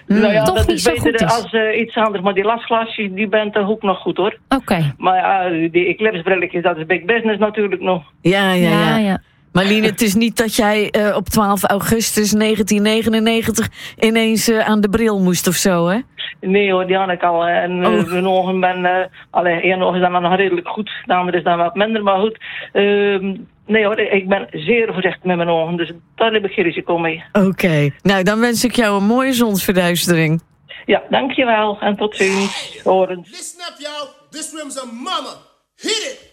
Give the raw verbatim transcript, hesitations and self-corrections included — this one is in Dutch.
mm. nou ja, toch dat niet is zo beter goed is. als uh, iets anders. Maar die lasglasjes, die bent toch ook nog goed, hoor. Oké. Okay. Maar ja, die eclipsebrilletjes, dat is big business natuurlijk nog. Ja, ja, ja. ja, ja. Marlene, het is niet dat jij uh, op twaalf augustus negentien negenennegentig ineens uh, aan de bril moest of zo, hè? Nee hoor, die had ik al. En uh, oh. mijn ogen ben... Uh, allee, één oog is dan nog redelijk goed. De andere is dan wat minder, maar goed. Uh, nee hoor, ik ben zeer voorzichtig met mijn ogen. Dus daar heb ik geen risico mee. Oké. Okay. Nou, dan wens ik jou een mooie zonsverduistering. Ja, dankjewel. En tot ziens. Horens. Listen up, y'all. This room's a mama. Hit it!